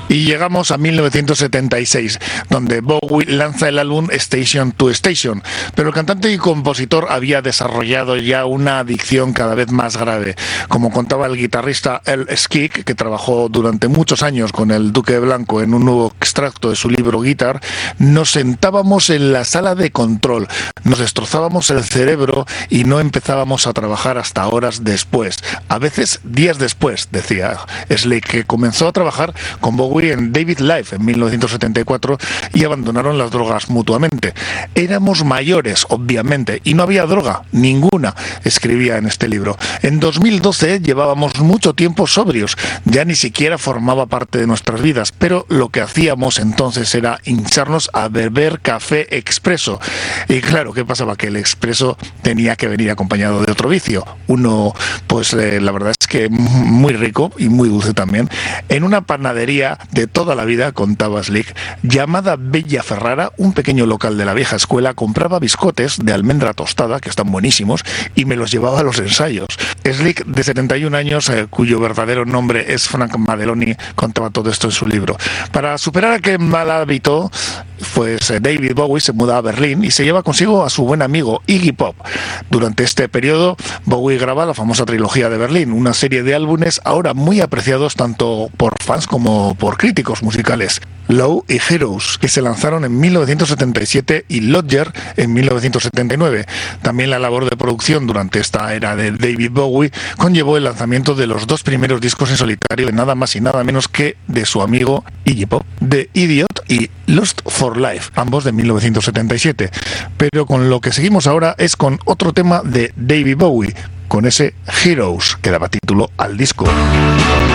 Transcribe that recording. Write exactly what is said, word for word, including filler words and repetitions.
Y llegamos a mil novecientos setenta y seis, donde Bowie lanza el álbum Station to Station, pero el cantante y compositor había desarrollado ya una adicción cada vez más grave. Como contaba el guitarrista Earl Skig, que trabajó durante muchos años con el Duque Blanco en un nuevo extracto de su libro Guitar, nos sentábamos en la sala de control, nos destrozábamos el cerebro y no empezábamos a trabajar hasta horas después, a veces días después, decía Skig, que comenzó a trabajar con Bowie en David Life en mil novecientos setenta y cuatro y abandonaron las drogas mutuamente. Éramos mayores, obviamente, y no había droga, ninguna, escribía en este libro. En dos mil doce llevábamos mucho tiempo sobrios, ya ni siquiera formaba parte de nuestras vidas, pero lo que hacíamos entonces era hincharnos a beber café expreso. Y claro, ¿qué pasaba? Que el expreso tenía que venir acompañado de otro vicio. Uno, pues eh, la verdad es que muy rico y muy dulce también, en una panadería de toda la vida, contaba Slick, llamada Bella Ferrara, un pequeño local de la vieja escuela, compraba biscotes de almendra tostada, que están buenísimos, y me los llevaba a los ensayos. Slick, de setenta y un años, eh, cuyo verdadero nombre es Frank Madeloni, contaba todo esto en su libro. Para superar aquel mal hábito, pues eh, David Bowie se muda a Berlín y se lleva consigo a su buen amigo Iggy Pop. Durante este periodo, Bowie graba la famosa trilogía de Berlín, una serie de álbumes ahora muy apreciados tanto por fans como por críticos musicales. Low y Heroes, que se lanzaron en mil novecientos setenta y siete, y Lodger en mil novecientos setenta y nueve. También la labor de producción durante esta era de David Bowie conllevó el lanzamiento de los dos primeros discos en solitario de nada más y nada menos que de su amigo Iggy Pop, The Idiot y Lust for Life, ambos de mil novecientos setenta y siete. Pero con lo que seguimos ahora es con otro tema de David Bowie, con ese Heroes que daba título al disco.